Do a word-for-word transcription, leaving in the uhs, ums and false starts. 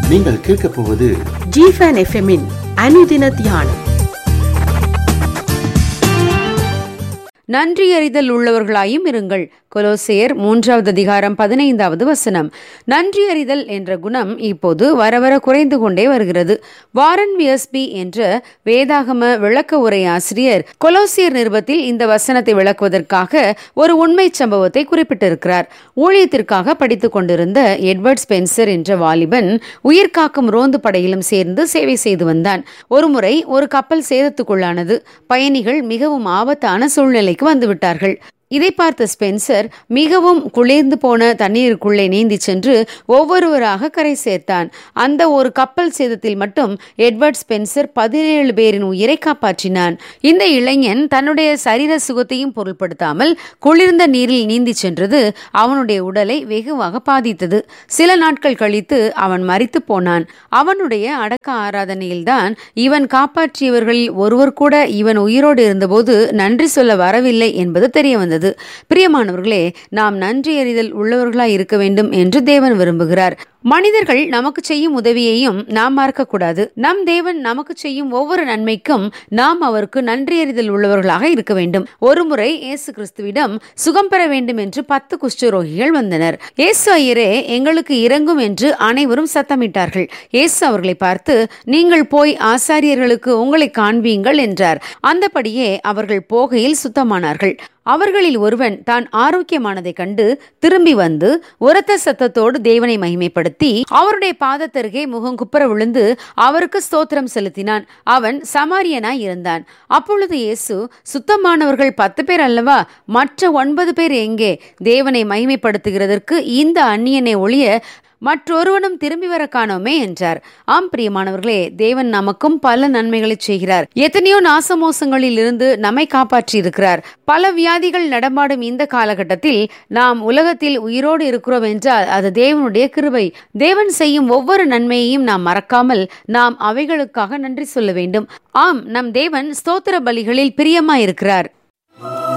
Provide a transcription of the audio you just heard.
நீங்கள் கேட்கப் போவது ஜிஃபன் எஃப்எம்மின் அனுதின தியானம். நன்றியறிதல் உள்ளவர்களாயும் இருங்கள். கொலோசையர் மூன்றாவது அதிகாரம் பதினைந்தாவது வசனம். நன்றியறிதல் என்ற குணம் இப்போது வரவர குறைந்து கொண்டே வருகிறது. வாரன் வியஸ்பி என்ற வேதாகம விளக்க உரை ஆசிரியர் கொலோசியர் நிருபத்தில் இந்த வசனத்தை விளக்குவதற்காக ஒரு உண்மை சம்பவத்தை குறிப்பிட்டிருக்கிறார். ஊழியத்திற்காக படித்துக் கொண்டிருந்த எட்வர்ட் ஸ்பென்சர் என்ற வாலிபன் உயிர்காக்கும் ரோந்து படையிலும் சேர்ந்து சேவை செய்து வந்தான். ஒருமுறை ஒரு கப்பல் சேதத்துக்குள்ளானது. பயணிகள் மிகவும் ஆபத்தான சூழ்நிலைக்கு வந்துவிட்டார்கள். இதை பார்த்த ஸ்பென்சர் மிகவும் குளிர்ந்து போன தண்ணீருக்குள்ளே நீந்தி சென்று ஒவ்வொருவராக கரை சேர்த்தான். அந்த ஒரு கப்பல் சேதத்தில் மட்டும் எட்வர்ட் ஸ்பென்சர் பதினேழு பேரின் உயிரை காப்பாற்றினான். இந்த இளைஞன் தன்னுடைய சரீர சுகத்தையும் பொருட்படுத்தாமல் குளிர்ந்த நீரில் நீந்தி சென்றது அவனுடைய உடலை வெகுவாக பாதித்தது. சில நாட்கள் கழித்து அவன் மரித்து போனான். அவனுடைய அடக்க ஆராதனையில்தான் இவன் காப்பாற்றியவர்களில் ஒருவர் கூட இவன் உயிரோடு இருந்தபோது நன்றி சொல்ல வரவில்லை என்பது தெரிய வந்தது. பிரியமானவர்களே, நாம் நன்றி அறிதல் உள்ளவர்களாய் இருக்க வேண்டும் என்று தேவன் விரும்புகிறார். மனிதர்கள் நமக்கு செய்யும் உதவியையும் நாம் மறக்கக்கூடாது. நம் தேவன் நமக்கு செய்யும் ஒவ்வொரு நன்மைக்கும் நாம் அவருக்கு நன்றியறிதல் உள்ளவர்களாக இருக்க வேண்டும். ஒருமுறை இயேசு கிறிஸ்துவிடம் சுகம் பெற வேண்டும் என்று பத்து குஷ்டரோகிகள் வந்தனர். இயேசு ஐயரே, எங்களுக்கு இரங்கும் என்று அனைவரும் சத்தமிட்டார்கள். இயேசு அவர்களை பார்த்து, நீங்கள் போய் ஆசாரியர்களுக்கு உங்களை காண்பீங்கள் என்றார். அந்தபடியே அவர்கள் போகையில் சுத்தமானார்கள். அவர்களில் ஒருவன் தான் ஆரோக்கியமானதை கண்டு திரும்பி வந்து உரத்த சத்தத்தோடு தேவனை மகிமைப்படுத்தி அவருடைய பாதத்தருகே முகங்குப்புற விழுந்து அவருக்கு ஸ்தோத்திரம் செலுத்தினான். அவன் சமாரியனாய் இருந்தான். அப்பொழுது இயேசு, சுத்தமானவர்கள் பத்து பேர் அல்லவா, மற்ற ஒன்பது பேர் எங்கே? தேவனை மகிமைப்படுத்துகிறதற்கு இந்த அந்நியனை ஒழிய மற்றொருவனும் திரும்பி வர காணோமே என்றார். ஆம் பிரியமானவர்களே, தேவன் நமக்கும் பல நன்மைகளை செய்கிறார். எத்தனையோ நாசமோசங்களில் இருந்து நம்மை காப்பாற்றி இருக்கிறார். பல வியாதிகள் நடமாடும் இந்த காலகட்டத்தில் நாம் உலகத்தில் உயிரோடு இருக்கிறோம் என்றால் அது தேவனுடைய கிருபை. தேவன் செய்யும் ஒவ்வொரு நன்மையையும் நாம் மறக்காமல் நாம் அவைகளுக்காக நன்றி சொல்ல வேண்டும். ஆம், நம் தேவன் ஸ்தோத்திர பலிகளில் பிரியமாயிருக்கிறார்.